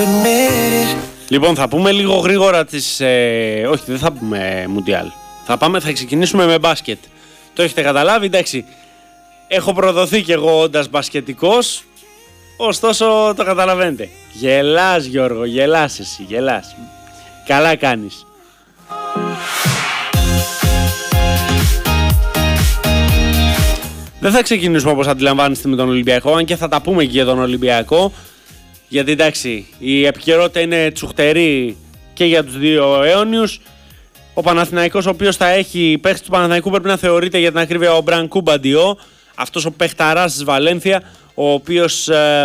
Λοιπόν, θα πούμε λίγο γρήγορα τις... όχι, δεν θα πούμε Μουντιάλ. Θα ξεκινήσουμε με μπάσκετ. Το έχετε καταλάβει, εντάξει. Έχω προδοθεί κι εγώ όντας μπασκετικός. Ωστόσο το καταλαβαίνετε. Γελάς Γιώργο, γελάς εσύ, γελάς. Καλά κάνεις. Δεν θα ξεκινήσουμε όπως αντιλαμβάνεστε με τον Ολυμπιακό, αν και θα τα πούμε και για τον Ολυμπιακό. Γιατί εντάξει, η επικαιρότητα είναι τσουχτερή και για τους δύο αιώνιους. Ο Παναθηναϊκός, ο οποίος θα έχει παίχτη του Παναθηναϊκού, πρέπει να θεωρείται για την ακρίβεια ο Μπρανκού Μπαντιό. Αυτός ο παιχταράς της Βαλένθια, ο οποίος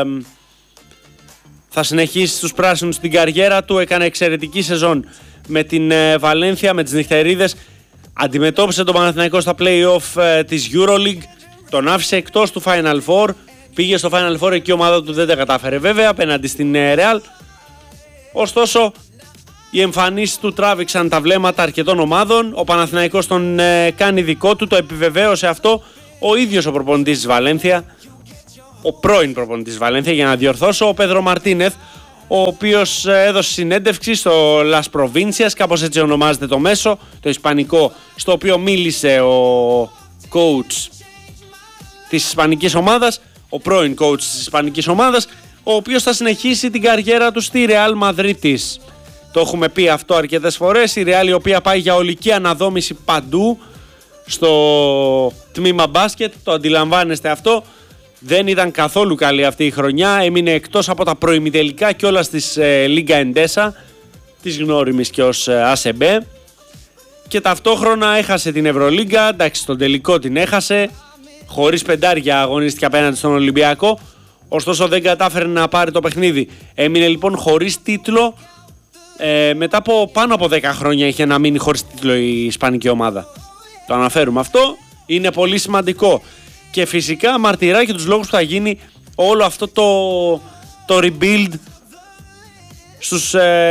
θα συνεχίσει στους πράσινους την καριέρα του. Έκανε εξαιρετική σεζόν με την Βαλένθια, με τις νυχτερίδες. Αντιμετώπισε τον Παναθηναϊκό στα play-off της EuroLeague. Τον άφησε εκτός του Final Four. Πήγε στο Final Four, εκεί η ομάδα του δεν τα κατάφερε βέβαια απέναντι στην Real. Ωστόσο, οι εμφανίσεις του τράβηξαν τα βλέμματα αρκετών ομάδων. Ο Παναθηναϊκός τον κάνει δικό του, το επιβεβαίωσε αυτό ο ίδιος ο προπονητής της Βαλένθια, ο πρώην προπονητής της Βαλένθια, για να διορθώσω, ο Πέδρο Μαρτίνεθ, ο οποίος έδωσε συνέντευξη στο Las Provincias, κάπως έτσι ονομάζεται το μέσο, το ισπανικό, στο οποίο μίλησε ο coach της ισπανικής ομάδας, ο πρώην coach της ισπανικής ομάδας, ο οποίος θα συνεχίσει την καριέρα του στη Real Madrid. Το έχουμε πει αυτό αρκετές φορές, η Real η οποία πάει για ολική αναδόμηση παντού στο τμήμα μπάσκετ, το αντιλαμβάνεστε αυτό. Δεν ήταν καθόλου καλή αυτή η χρονιά, έμεινε εκτός από τα προημιτελικά και όλα της Λίγκα Εντέσα, της γνώριμης και ως ΑΣΕΜΠΕ, και ταυτόχρονα έχασε την Ευρωλίγκα, εντάξει στον τελικό την έχασε, χωρίς πεντάρια αγωνίστηκε απέναντι στον Ολυμπιακό, ωστόσο δεν κατάφερε να πάρει το παιχνίδι. Έμεινε λοιπόν χωρίς τίτλο, μετά από πάνω από 10 χρόνια είχε να μείνει χωρίς τίτλο η ισπανική ομάδα. Το αναφέρουμε αυτό, είναι πολύ σημαντικό. Και φυσικά μαρτυρά και τους λόγους που θα γίνει όλο αυτό το rebuild στους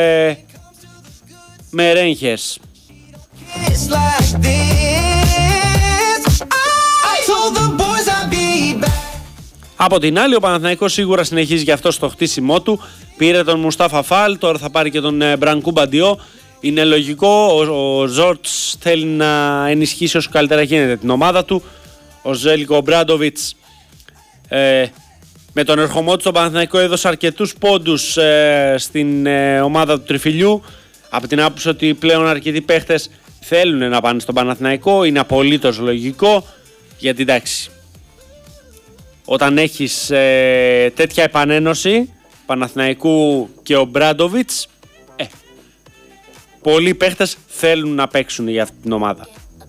μερένχες. Από την άλλη, ο Παναθηναϊκός σίγουρα συνεχίζει γι' αυτό στο χτίσιμό του. Πήρε τον Μουστάφα Φαλ, τώρα θα πάρει και τον Μπρανκού Μπαντιό. Είναι λογικό, ο Ζόρτς θέλει να ενισχύσει όσο καλύτερα γίνεται την ομάδα του. Ο Ζέλικο Μπράντοβιτς με τον ερχομό του στον Παναθηναϊκό έδωσε αρκετούς πόντους στην ομάδα του Τριφυλιού. Από την άποψη ότι πλέον αρκετοί παίχτες θέλουν να πάνε στον Παναθηναϊκό, είναι απολύτως λογικό, γιατί εντάξει, όταν έχεις τέτοια επανένωση Παναθηναϊκού και ο Μπράντοβιτς, πολλοί παίχτες θέλουν να παίξουν για αυτή την ομάδα.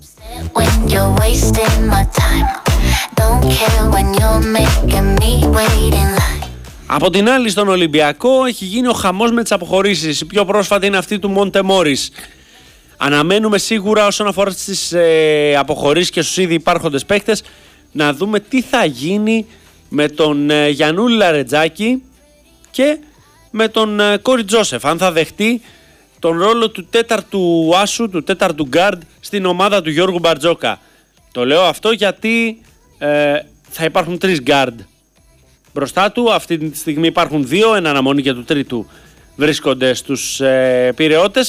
Από την άλλη, στον Ολυμπιακό έχει γίνει ο χαμός με τις αποχωρήσεις. Η πιο πρόσφατη είναι αυτή του Μοντε Μόρις. Αναμένουμε σίγουρα όσον αφορά στις αποχωρήσεις και στους ήδη υπάρχοντες παίκτες να δούμε τι θα γίνει με τον Γιαννούλη Λαρετζάκη και με τον Κόρι Τζόσεφ. Αν θα δεχτεί τον ρόλο του τέταρτου άσου, του τέταρτου γκάρντ στην ομάδα του Γιώργου Μπαρτζόκα. Το λέω αυτό γιατί θα υπάρχουν 3 γκάρντ μπροστά του. Αυτή τη στιγμή υπάρχουν 2, εν αναμονή και του τρίτου βρίσκονται στους Πειραιώτες.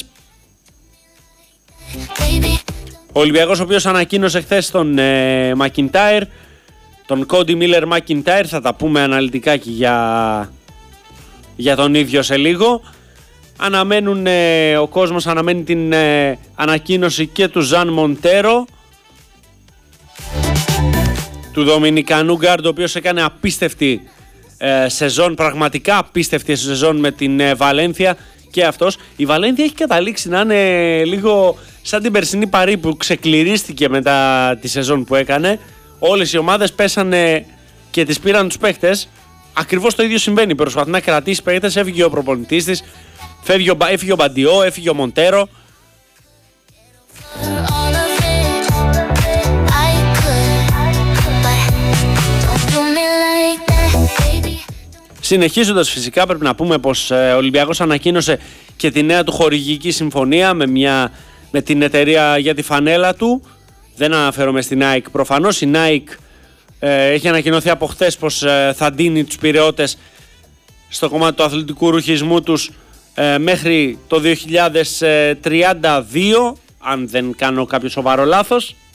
Ο Ολυμπιακός, ο οποίος ανακοίνωσε χθες τον Μακιντάιρ, τον Κόντι Μίλερ Μακιντάιρ, θα τα πούμε αναλυτικά και για τον ίδιο σε λίγο. Ο κόσμος αναμένει την ανακοίνωση και του Ζαν Μοντέρο, του Δομινικανού γκάρντ, ο οποίος έκανε απίστευτη σεζόν, πραγματικά απίστευτη σεζόν με την Βαλένθια και αυτός. Η Βαλένθια έχει καταλήξει να είναι λίγο σαν την περσινή Παρί που ξεκληρίστηκε μετά τη σεζόν που έκανε. Όλες οι ομάδες πέσανε και τις πήραν τους παίχτες. Ακριβώς το ίδιο συμβαίνει, προσπαθεί να κρατήσει παίχτες, έφυγε ο προπονητής της, έφυγε ο Μπαντιό, έφυγε ο Μοντέρο. Συνεχίζοντας, φυσικά πρέπει να πούμε πως ο Ολυμπιακός ανακοίνωσε και τη νέα του χορηγική συμφωνία με την εταιρεία για τη φανέλα του. Δεν αναφέρομαι στην Nike προφανώς. Η Nike έχει ανακοινωθεί από χθες πως θα ντύνει τους Πειραιώτες στο κομμάτι του αθλητικού ρουχισμού τους μέχρι το 2032, αν δεν κάνω κάποιο σοβαρό λάθος.